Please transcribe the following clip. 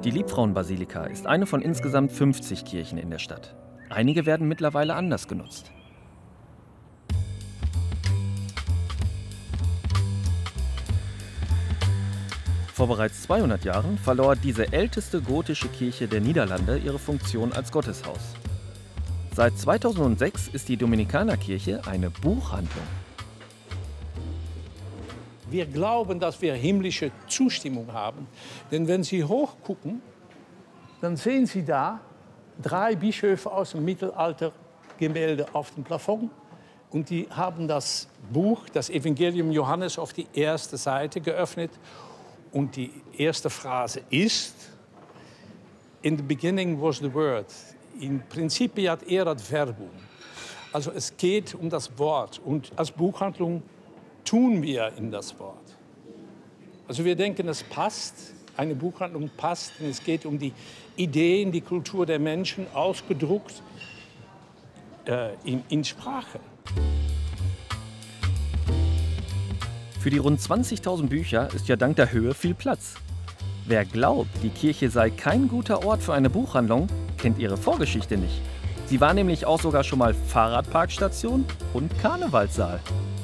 Die Liebfrauenbasilika ist eine von insgesamt 50 Kirchen in der Stadt. Einige werden mittlerweile anders genutzt. Vor bereits 200 Jahren verlor diese älteste gotische Kirche der Niederlande ihre Funktion als Gotteshaus. Seit 2006 ist die Dominikanerkirche eine Buchhandlung. Wir glauben, dass wir himmlische Zustimmung haben. Denn wenn Sie hochgucken, dann sehen Sie da 3 Bischöfe aus dem Mittelalter Gemälde auf dem Plafond. Und die haben das Buch, das Evangelium Johannes, auf die erste Seite geöffnet. Und die erste Phrase ist: In the beginning was the word. In principiat erat verbum. Also es geht um das Wort. Und als Buchhandlung tun wir in das Wort. Also wir denken, es passt, eine Buchhandlung passt, denn es geht um die Ideen, die Kultur der Menschen, ausgedruckt in Sprache. Für die rund 20.000 Bücher ist ja dank der Höhe viel Platz. Wer glaubt, die Kirche sei kein guter Ort für eine Buchhandlung, kennt ihre Vorgeschichte nicht. Sie war nämlich auch sogar schon mal Fahrradparkstation und Karnevalssaal.